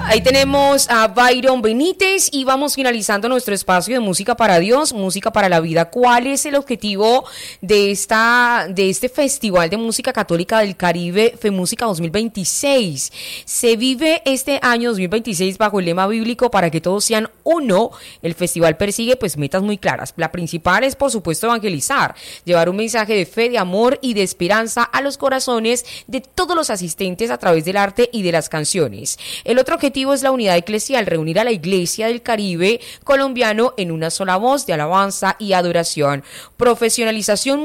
Ahí tenemos a Byron Benítez y vamos finalizando nuestro espacio de música para Dios, música para la vida. ¿Cuál es el objetivo de este Festival de Música Católica del Caribe, FEMúsica 2026? Se vive este año 2026 bajo el lema bíblico para que todos sean uno. El festival persigue pues metas muy claras. La principal es, por supuesto, evangelizar, llevar un mensaje de fe, de amor y de esperanza a los corazones de todos los asistentes a través del arte y de las canciones. El otro objetivo es la unidad eclesial, reunir a la Iglesia del Caribe colombiano en una sola voz de alabanza y adoración. Profesionalización